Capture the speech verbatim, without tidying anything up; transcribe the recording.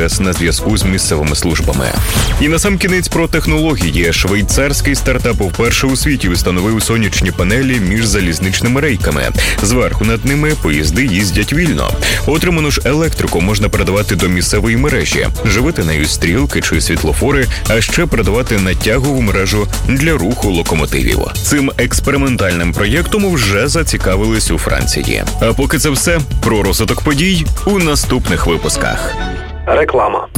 зараз на зв'язку з місцевими службами. І насамкінець про технології. Швейцарський стартап вперше у світі встановив сонячні панелі між залізничними рейками. Зверху над ними поїзди їздять вільно. Отриману ж електрику можна передавати до місцевої мережі, живити нею стрілки чи світлофори, а ще передавати на тягову мережу для руху локомотивів. Цим експериментальним проєктом вже зацікавились у Франції. А поки це все, про розвиток подій у наступних випусках. Реклама.